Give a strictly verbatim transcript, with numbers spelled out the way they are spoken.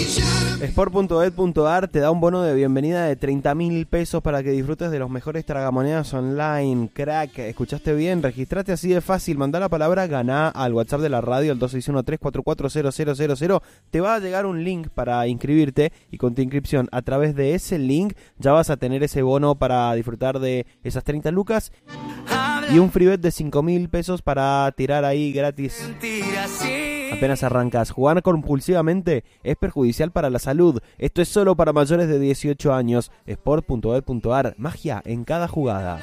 Sport punto bet punto ar te da un bono de bienvenida de treinta mil pesos para que disfrutes de los mejores tragamonedas online. Crack, ¿escuchaste bien? Registrate así de fácil. Mandá la palabra ganá al WhatsApp de la radio, al dos seis uno tres cuatro cuatro cero cero cero cero. Te va a llegar un link para inscribirte y con tu inscripción a través de ese link ya vas a tener ese bono para disfrutar de esas treinta lucas y un free bet de cinco mil pesos para tirar ahí gratis. Apenas arrancas. Jugar compulsivamente es perjudicial para la salud. Esto es solo para mayores de dieciocho años. Sport punto bet punto ar. Magia en cada jugada.